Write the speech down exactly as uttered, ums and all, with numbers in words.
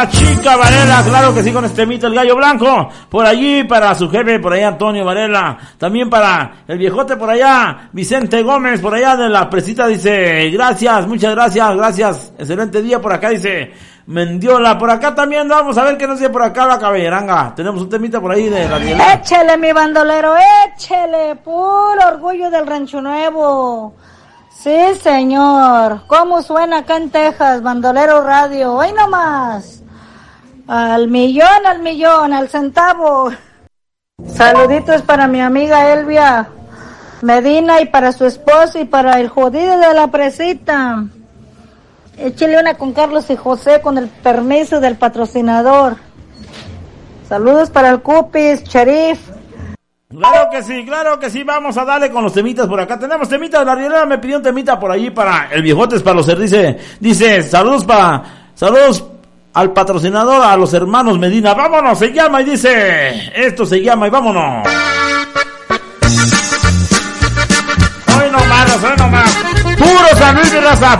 la chica Varela, claro que sí, con este mito el gallo blanco, por allí para su jefe, por allá Antonio Varela, también para el viejote por allá, Vicente Gómez, por allá de la presita, dice, gracias, muchas gracias, gracias, excelente día por acá, dice Mendiola, por acá también, vamos a ver qué nos dice por acá la caballeranga, tenemos un temita por ahí de la Riela. Échele mi bandolero, échele, puro orgullo del Rancho Nuevo. Sí, señor. ¿Cómo suena acá en Texas, Bandolero Radio? Hoy nomás. Al millón, al millón, al centavo. Saluditos para mi amiga Elvia Medina y para su esposo y para el jodido de la presita. Échale una con Carlos y José con el permiso del patrocinador. Saludos para el Cupis, Cherif. Claro que sí, claro que sí, vamos a darle con los temitas por acá. Tenemos temitas, la Riela me pidió un temita por allí para el viejotes, para los dice, dice, saludos para, saludos al patrocinador, a los hermanos Medina. Vámonos, se llama y dice, esto se llama y vámonos. Hoy no más, hoy no más. Puro San Luis de raza.